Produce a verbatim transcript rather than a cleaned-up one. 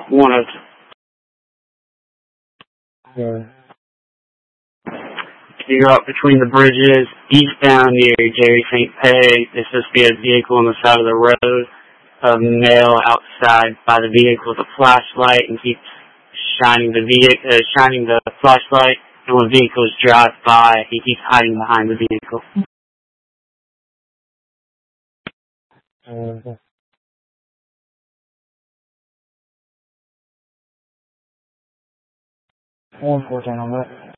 one of Yeah. you go up between the bridges, eastbound near Jerry Saint Peg. There's supposed to be a vehicle on the side of the road. A male outside by the vehicle with a flashlight and keeps shining the vehicle, uh, shining the flashlight. And when vehicles drive by, he keeps hiding behind the vehicle. Uh, one fourteen on that.